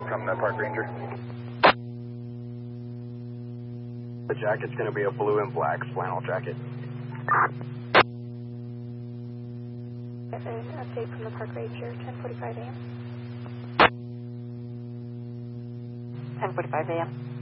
From the park ranger. The jacket's going to be a blue and black flannel jacket. An update from the park ranger, 10:45 a.m. 10:45 a.m.